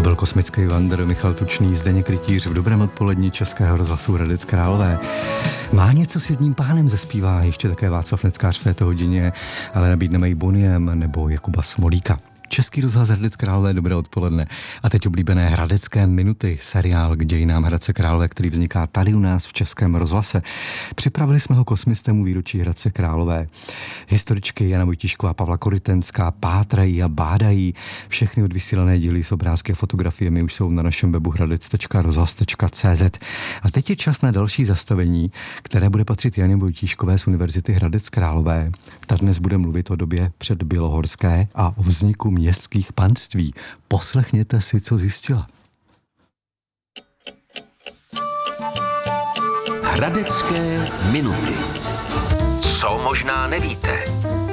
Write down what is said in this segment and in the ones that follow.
To byl kosmický Wander, Michal Tučný, Zdeněk Rytíř v dobrém odpoledni Českého rozhlasu Hradec Králové. Má něco s jedním pánem zespívá ještě také Václav Neckář v této hodině, ale nabídneme i Boniem nebo Jakuba Smolíka. Český rozhlas Hradec Králové, dobré odpoledne. A teď oblíbené Hradecké minuty, seriál k dějinám Hradce Králové, který vzniká tady u nás v Českém rozhlase. Připravili jsme ho kosmistému výročí Hradce Králové. Historičky Jana Vojtíšková, Pavla Korytenská pátrají a bádají. Všechny odvysílané díly s obrázky a fotografiemi už jsou na našem webu hradec.rozhlas.cz. A teď je čas na další zastavení, které bude patřit Janě Vojtíškové z Univerzity Hradec Králové. Ta dnes bude mluvit o době předbělohorské a o vzniku městských panství. Poslechněte si, co zjistila. Hradecké minuty. Co možná nevíte?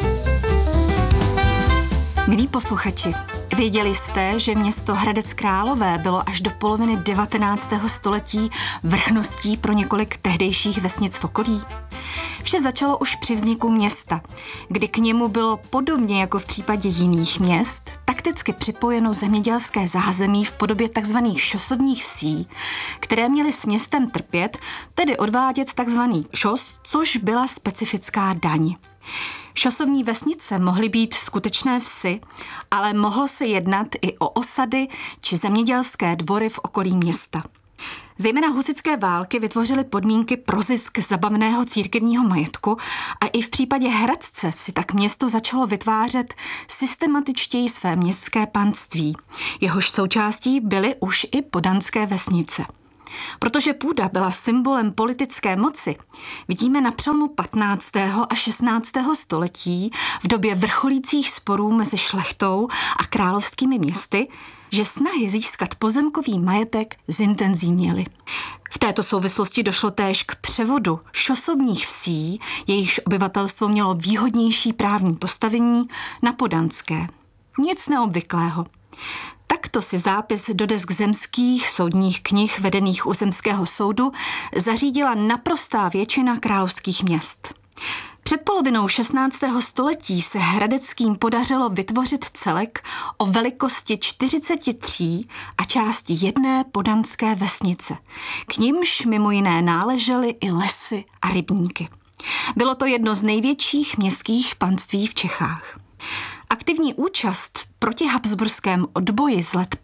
Milí posluchači, věděli jste, že město Hradec Králové bylo až do poloviny 19. století vrchností pro několik tehdejších vesnic v okolí? Vše začalo už při vzniku města, kdy k němu bylo podobně jako v případě jiných měst takticky připojeno zemědělské zázemí v podobě tzv. Šosovních vsí, které měly s městem trpět, tedy odvádět tzv. Šos, což byla specifická daň. Šosovní vesnice mohly být skutečné vsi, ale mohlo se jednat i o osady či zemědělské dvory v okolí města. Zejména husitské války vytvořily podmínky pro zisk zabavného církevního majetku a i v případě Hradce si tak město začalo vytvářet systematičtěji své městské panství. Jehož součástí byly už i poddanské vesnice. Protože půda byla symbolem politické moci, vidíme na přelomu 15. a 16. století v době vrcholících sporů mezi šlechtou a královskými městy, že snahy získat pozemkový majetek zintenzívněly. V této souvislosti došlo též k převodu šosovních vsí, jejichž obyvatelstvo mělo výhodnější právní postavení, na poddanské. Nic neobvyklého. Takto si zápis do desk zemských soudních knih vedených u zemského soudu zařídila naprostá většina královských měst. Před polovinou 16. století se hradeckým podařilo vytvořit celek o velikosti 43 a části jedné poddanské vesnice. K nimž mimo jiné náležely i lesy a rybníky. Bylo to jedno z největších městských panství v Čechách. Aktivní účast proti habsburském odboji z let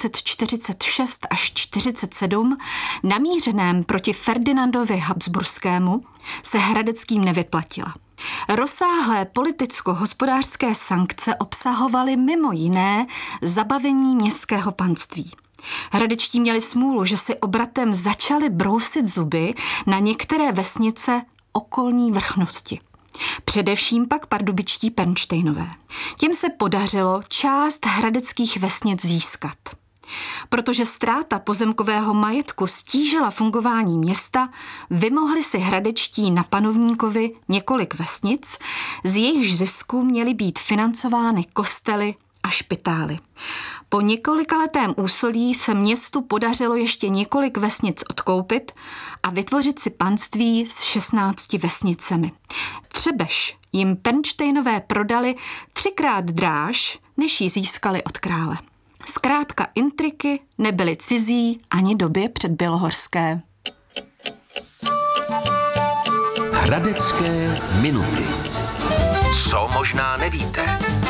1546 až 47 namířeném proti Ferdinandovi Habsburskému se hradeckým nevyplatila. Rozsáhlé politicko-hospodářské sankce obsahovaly mimo jiné zabavení městského panství. Hradečtí měli smůlu, že si obratem začali brousit zuby na některé vesnice okolní vrchnosti. Především pak pardubičtí Pernštejnové. Těm se podařilo část hradeckých vesnic získat. Protože ztráta pozemkového majetku stížila fungování města, vymohli si hradečtí na panovníkovi několik vesnic, z jejichž zisku měly být financovány kostely a špitály. Po několikaletém úsilí se městu podařilo ještě několik vesnic odkoupit a vytvořit si panství s 16 vesnicemi. Třebež jim Pernštejnové prodali 3krát dráž, než ji získali od krále. Zkrátka intriky nebyly cizí ani době předbělohorské. Hradecké minuty. Co možná nevíte?